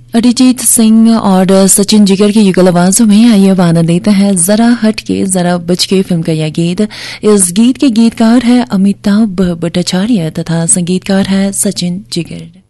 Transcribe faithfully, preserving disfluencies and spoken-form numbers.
अरिजीत सिंह और सचिन जिगर की युगल आवाजों में आइए अब आनंद लेते हैं जरा हटके जरा बचके फिल्म का यह गीत। इस गीत के गीतकार है अमिताभ भट्टाचार्य तथा संगीतकार है सचिन जिगर।